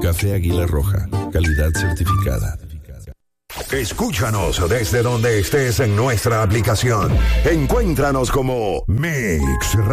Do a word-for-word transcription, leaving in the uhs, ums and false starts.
Café Águila Roja, calidad certificada. Escúchanos desde donde estés en nuestra aplicación. Encuéntranos como Mix Radio.